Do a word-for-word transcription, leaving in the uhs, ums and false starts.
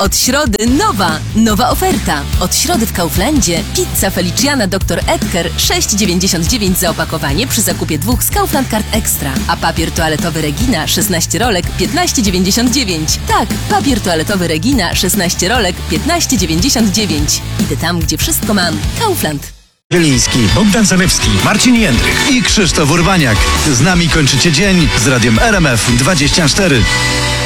Od środy nowa, nowa oferta. Od środy w Kauflandzie pizza Feliciana doktor Edgar sześć dziewięćdziesiąt dziewięć za opakowanie przy zakupie dwóch z Kaufland Card Extra. A papier toaletowy Regina szesnaście rolek piętnaście dziewięćdziesiąt dziewięć. Tak, papier toaletowy Regina szesnaście rolek piętnaście dziewięćdziesiąt dziewięć. Idę tam, gdzie wszystko mam. Kaufland. Wieliński, Bogdan Zalewski, Marcin Jędrych i Krzysztof Urbaniak. Z nami kończycie dzień z radiem R M F dwadzieścia cztery.